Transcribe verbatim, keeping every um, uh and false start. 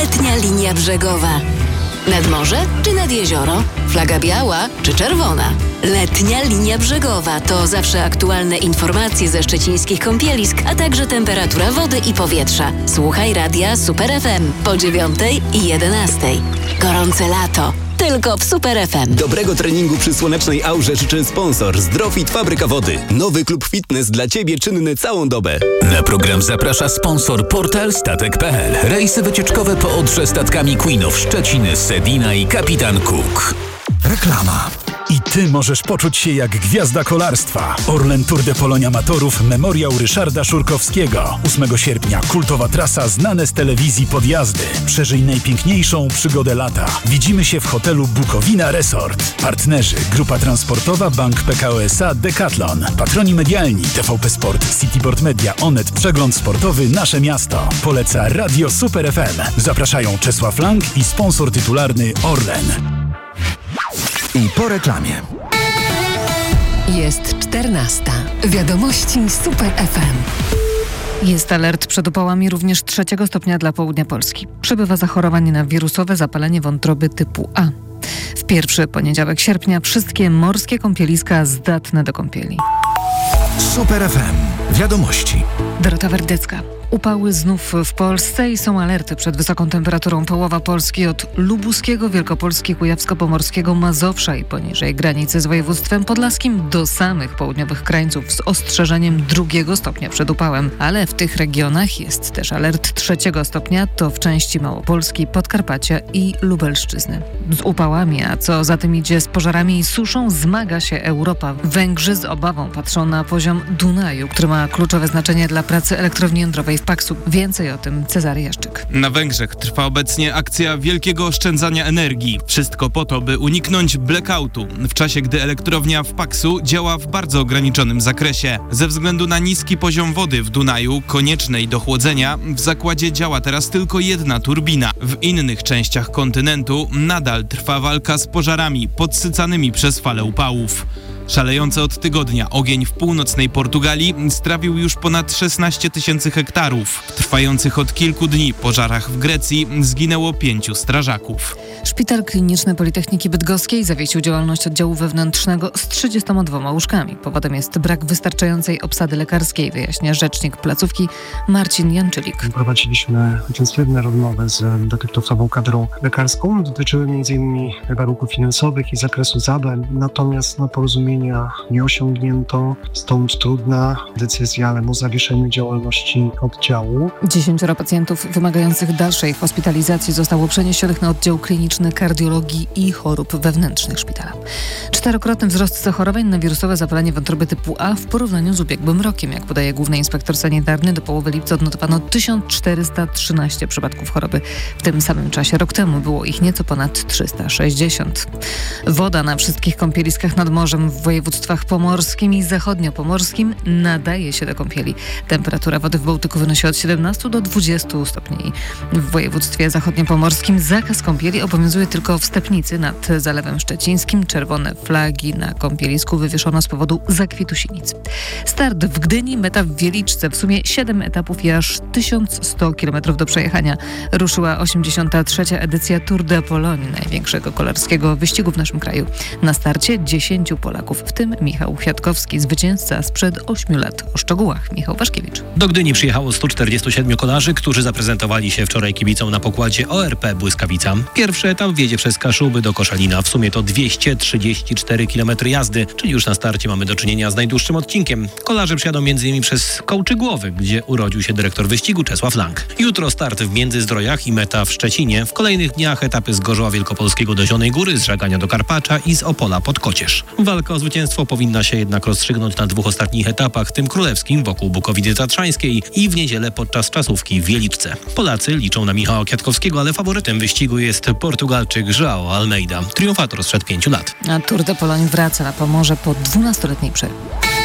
Letnia linia brzegowa. Nad morze czy nad jezioro? Flaga biała czy czerwona? Letnia linia brzegowa to zawsze aktualne informacje ze szczecińskich kąpielisk, a także temperatura wody i powietrza. Słuchaj radia Super F M po dziewiątej i jedenastej. Gorące lato. Tylko w Super F M. Dobrego treningu przy słonecznej aurze życzy sponsor Zdrofit Fabryka Wody. Nowy klub fitness dla Ciebie czynny całą dobę. Na program zaprasza sponsor portal statek kropka p l. Rejsy wycieczkowe po Odrze statkami Queen of Szczecin, Sedina i Kapitan Cook. Reklama. I Ty możesz poczuć się jak gwiazda kolarstwa. Orlen Tour de Polonia Amatorów Memoriał Ryszarda Szurkowskiego. ósmego sierpnia kultowa trasa znane z telewizji podjazdy. Przeżyj najpiękniejszą przygodę lata. Widzimy się w hotelu Bukowina Resort. Partnerzy Grupa Transportowa, Bank P K O S A, Decathlon. Patroni medialni T V P Sport, Cityboard Media, Onet, Przegląd Sportowy, Nasze Miasto. Poleca Radio Super F M. Zapraszają Czesław Lang i sponsor tytularny Orlen. I po reklamie. Jest czternasta. Wiadomości Super F M. Jest alert przed upałami również trzeciego stopnia dla południa Polski. Przybywa zachorowań na wirusowe zapalenie wątroby typu A. W pierwszy poniedziałek sierpnia wszystkie morskie kąpieliska zdatne do kąpieli. Super F M. Wiadomości. Dorota Werdecka. Upały znów w Polsce i są alerty przed wysoką temperaturą. Połowa Polski od Lubuskiego, Wielkopolski, Kujawsko-Pomorskiego, Mazowsza i poniżej granicy z województwem podlaskim do samych południowych krańców z ostrzeżeniem drugiego stopnia przed upałem. Ale w tych regionach jest też alert trzeciego stopnia, to w części Małopolski, Podkarpacia i Lubelszczyzny. Z upałami, a co za tym idzie z pożarami i suszą, zmaga się Europa. Węgrzy z obawą patrzą na poziom Dunaju, który ma kluczowe znaczenie dla pracy elektrowni jądrowej w Paksu. Więcej o tym Cezary Jaszczyk. Na Węgrzech trwa obecnie akcja wielkiego oszczędzania energii. Wszystko po to, by uniknąć blackoutu, w czasie gdy elektrownia w Paksu działa w bardzo ograniczonym zakresie. Ze względu na niski poziom wody w Dunaju, koniecznej do chłodzenia, w zakładzie działa teraz tylko jedna turbina. W innych częściach kontynentu nadal trwa walka z pożarami podsycanymi przez falę upałów. Szalejący od tygodnia ogień w północnej Portugalii strawił już ponad szesnaście tysięcy hektarów. W trwających od kilku dni pożarach w Grecji zginęło pięciu strażaków. Szpital Kliniczny Politechniki Bydgoskiej zawiesił działalność oddziału wewnętrznego z trzydziestoma dwoma łóżkami. Powodem jest brak wystarczającej obsady lekarskiej, wyjaśnia rzecznik placówki Marcin Janczylik. Prowadziliśmy intensywne rozmowy z dotychczasową kadrą lekarską. Dotyczyły m.in. warunków finansowych i zakresu zadań, natomiast na porozumienie nie osiągnięto, stąd trudna decyzja o zawieszeniu działalności oddziału. Dziesięcioro pacjentów wymagających dalszej hospitalizacji zostało przeniesionych na oddział kliniczny kardiologii i chorób wewnętrznych szpitala. Czterokrotny wzrost zachorowań na wirusowe zapalenie wątroby typu A w porównaniu z ubiegłym rokiem. Jak podaje główny inspektor sanitarny, do połowy lipca odnotowano tysiąc czterysta trzynaście przypadków choroby. W tym samym czasie rok temu było ich nieco ponad trzysta sześćdziesiąt. Woda na wszystkich kąpieliskach nad morzem w województwach pomorskim i zachodniopomorskim nadaje się do kąpieli. Temperatura wody w Bałtyku wynosi od siedemnastu do dwudziestu stopni. W województwie zachodniopomorskim zakaz kąpieli obowiązuje tylko w Stepnicy nad Zalewem Szczecińskim. Czerwone flagi na kąpielisku wywieszono z powodu zakwitu sinic. Start w Gdyni, meta w Wieliczce. W sumie siedem etapów i aż tysiąc sto kilometrów do przejechania. Ruszyła osiemdziesiąta trzecia edycja Tour de Polonia, największego kolarskiego wyścigu w naszym kraju. Na starcie dziesięciu Polaków, w tym Michał Kwiatkowski, zwycięzca sprzed ośmiu lat. O szczegółach Michał Waszkiewicz. Do Gdyni przyjechało stu czterdziestu siedmiu kolarzy, którzy zaprezentowali się wczoraj kibicom na pokładzie O R P Błyskawica. Pierwszy etap wiedzie przez Kaszuby do Koszalina. W sumie to dwieście trzydzieści cztery kilometry jazdy, czyli już na starcie mamy do czynienia z najdłuższym odcinkiem. Kolarze przyjadą między innymi przez Kołczygłowy, gdzie urodził się dyrektor wyścigu Czesław Lang. Jutro start w Międzyzdrojach i meta w Szczecinie. W kolejnych dniach etapy z Gorzoła Wielkopolskiego do Zielonej Góry, z Żagania do Karpacza i z Opola pod Kocież. Walka o zwycięstwo powinna się jednak rozstrzygnąć na dwóch ostatnich etapach, tym królewskim wokół Bukowicy Tatrzańskiej i w niedzielę podczas czasówki w Wieliczce. Polacy liczą na Michała Kwiatkowskiego, ale faworytem wyścigu jest Portugalczyk João Almeida, triumfator sprzed pięciu lat. A Tour de Polonia wraca na Pomorze po dwunastoletniej przerwie.